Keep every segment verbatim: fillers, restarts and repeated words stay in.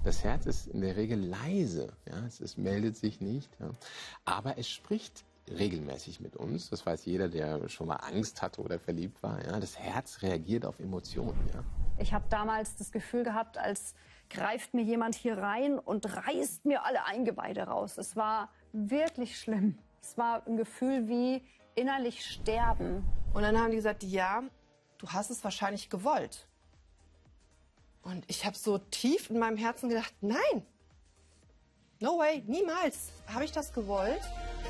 Das Herz ist in der Regel leise, ja, es, es meldet sich nicht, ja, aber es spricht regelmäßig mit uns. Das weiß jeder, der schon mal Angst hatte oder verliebt war. Ja. Das Herz reagiert auf Emotionen. Ja. Ich habe damals das Gefühl gehabt, als greift mir jemand hier rein und reißt mir alle Eingeweide raus. Es war wirklich schlimm. Es war ein Gefühl wie innerlich sterben. Und dann haben die gesagt, ja, du hast es wahrscheinlich gewollt. Und ich habe so tief in meinem Herzen gedacht, nein, no way, niemals habe ich das gewollt.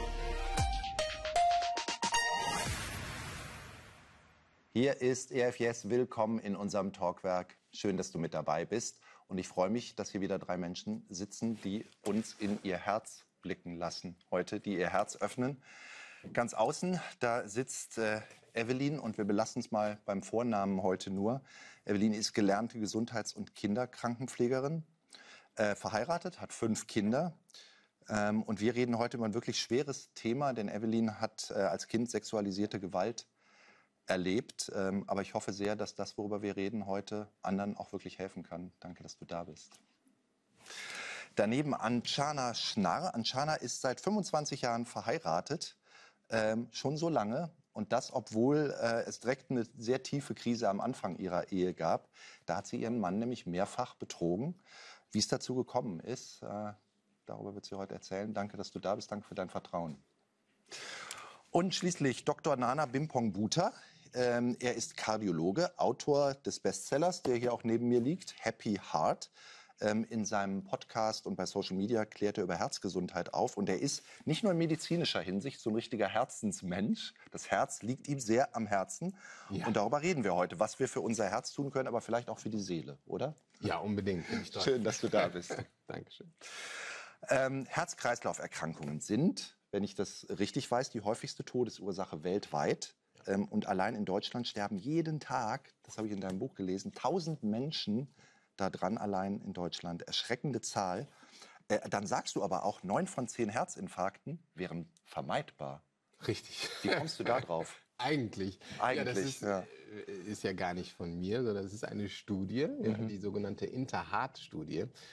Hier ist E F Yes, willkommen in unserem Talkwerk. Schön, dass du mit dabei bist. Und ich freue mich, dass hier wieder drei Menschen sitzen, die uns in ihr Herz blicken lassen heute, die ihr Herz öffnen. Ganz außen, da sitzt äh, Evelyn und wir belassen es mal beim Vornamen heute nur. Evelyn ist gelernte Gesundheits- und Kinderkrankenpflegerin, äh, verheiratet, hat fünf Kinder. Ähm, und wir reden heute über ein wirklich schweres Thema, denn Evelyn hat äh, als Kind sexualisierte Gewalt erlebt. Ähm, aber ich hoffe sehr, dass das, worüber wir reden heute, anderen auch wirklich helfen kann. Danke, dass du da bist. Daneben Anchana Schnarr. Anchana ist seit fünfundzwanzig Jahren verheiratet. Ähm, schon so lange. Und das, obwohl äh, es direkt eine sehr tiefe Krise am Anfang ihrer Ehe gab. Da hat sie ihren Mann nämlich mehrfach betrogen. Wie es dazu gekommen ist, äh, darüber wird sie heute erzählen. Danke, dass du da bist. Danke für dein Vertrauen. Und schließlich Doktor Nana Bimpong-Bhuta. Ähm, er ist Kardiologe, Autor des Bestsellers, der hier auch neben mir liegt, Happy Heart. Ähm, in seinem Podcast und bei Social Media klärt er über Herzgesundheit auf. Und er ist nicht nur in medizinischer Hinsicht so ein richtiger Herzensmensch. Das Herz liegt ihm sehr am Herzen. Ja. Und darüber reden wir heute, was wir für unser Herz tun können, aber vielleicht auch für die Seele, oder? Ja, unbedingt. Schön, dass du da bist. Dankeschön. Ähm, Herz-Kreislauf-Erkrankungen sind, wenn ich das richtig weiß, die häufigste Todesursache weltweit. Ähm, und allein in Deutschland sterben jeden Tag, das habe ich in deinem Buch gelesen, tausend Menschen daran allein in Deutschland. Erschreckende Zahl. Äh, dann sagst du aber auch, neun von zehn Herzinfarkten wären vermeidbar. Richtig. Wie kommst du da drauf? Eigentlich. Eigentlich, ja, das ist ja. ist ja gar nicht von mir, sondern das ist eine Studie, ja, die sogenannte Interheart-Studie.